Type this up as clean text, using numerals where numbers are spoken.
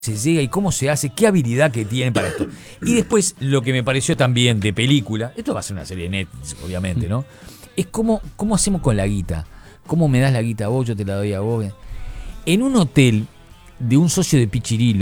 se llega y cómo se hace, qué habilidad que tienen para esto. Y después, lo que me pareció también de película, esto va a ser una serie de Netflix, obviamente, ¿no? Es cómo hacemos con la guita. ¿Cómo me das la guita a vos, yo te la doy a vos? En un hotel de un socio de Pichirilo,